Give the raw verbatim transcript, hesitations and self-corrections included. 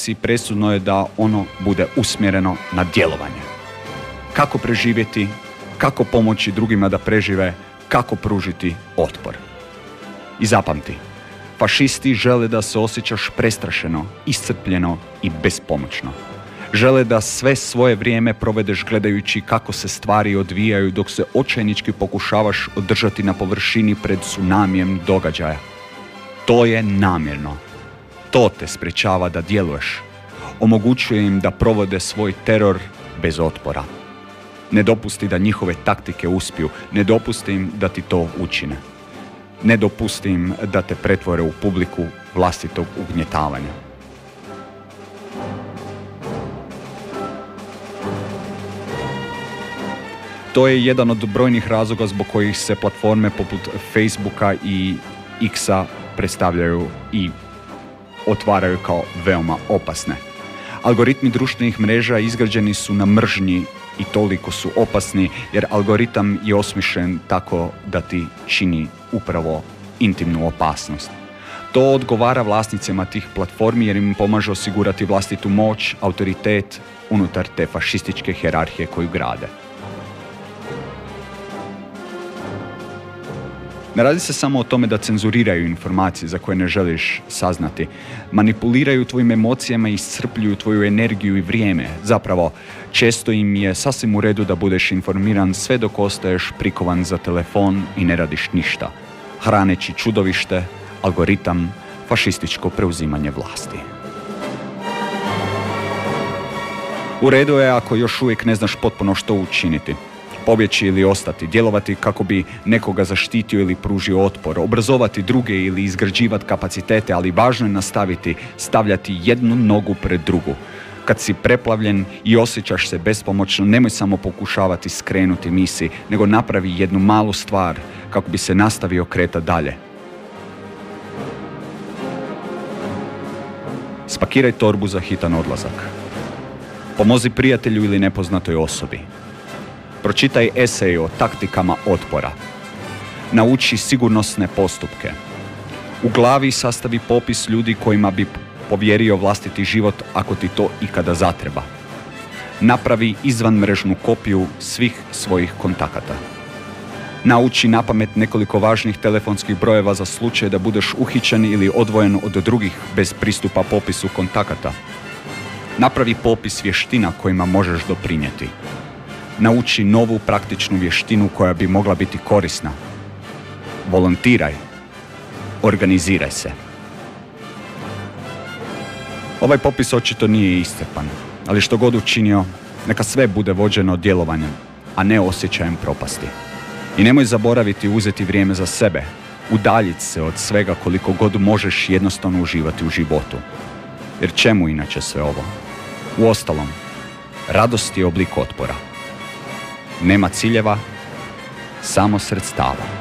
situaciji presudno je da ono bude usmjereno na djelovanje. Kako preživjeti, kako pomoći drugima da prežive, kako pružiti otpor. I zapamti, fašisti žele da se osjećaš prestrašeno, iscrpljeno i bespomoćno. Žele da sve svoje vrijeme provedeš gledajući kako se stvari odvijaju dok se očajnički pokušavaš održati na površini pred tsunamijem događaja. To je namjerno. To te sprečava da djeluješ. Omogućuje im da provode svoj teror bez otpora. Ne dopusti da njihove taktike uspiju. Ne dopusti im da ti to učine. Ne dopusti im da te pretvore u publiku vlastitog ugnjetavanja. To je jedan od brojnih razloga zbog kojih se platforme poput Facebooka i X-a predstavljaju i otvaraju kao veoma opasne. Algoritmi društvenih mreža izgrađeni su na mržnji i toliko su opasni jer algoritam je osmišljen tako da ti čini upravo intimnu opasnost. To odgovara vlasnicima tih platformi jer im pomaže osigurati vlastitu moć, autoritet unutar te fašističke hijerarhije koju grade. Ne radi se samo o tome da cenzuriraju informacije za koje ne želiš saznati. Manipuliraju tvojim emocijama i iscrpljuju tvoju energiju i vrijeme. Zapravo, često im je sasvim u redu da budeš informiran sve dok ostaješ prikovan za telefon i ne radiš ništa, hraneći čudovište, algoritam, fašističko preuzimanje vlasti. U redu je ako još uvijek ne znaš potpuno što učiniti. Pobjeći ili ostati, djelovati kako bi nekoga zaštitio ili pružio otpor, obrazovati druge ili izgrađivati kapacitete, ali važno je nastaviti, stavljati jednu nogu pred drugu. Kad si preplavljen i osjećaš se bespomoćno, nemoj samo pokušavati skrenuti misiji, nego napravi jednu malu stvar kako bi se nastavio kretati dalje. Spakiraj torbu za hitan odlazak. Pomozi prijatelju ili nepoznatoj osobi. Pročitaj esej o taktikama otpora. Nauči sigurnosne postupke. U glavi sastavi popis ljudi kojima bi povjerio vlastiti život ako ti to ikada zatreba. Napravi izvanmrežnu kopiju svih svojih kontakata. Nauči napamet nekoliko važnih telefonskih brojeva za slučaj da budeš uhićen ili odvojen od drugih bez pristupa popisu kontakata. Napravi popis vještina kojima možeš doprinijeti. Nauči novu praktičnu vještinu koja bi mogla biti korisna. Volontiraj. Organiziraj se. Ovaj popis očito nije iscrpan, ali što god učinio, neka sve bude vođeno djelovanjem, a ne osjećajem propasti. I nemoj zaboraviti uzeti vrijeme za sebe, udaljiti se od svega koliko god možeš jednostavno uživati u životu. Jer čemu inače sve ovo? Uostalom, radost je oblik otpora. Nema ciljeva, samo sredstava.